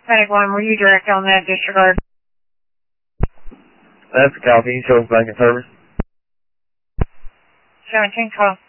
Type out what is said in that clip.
Medic 1, were you direct on that disregard? That's a call. Can you show us back in service? 17 call.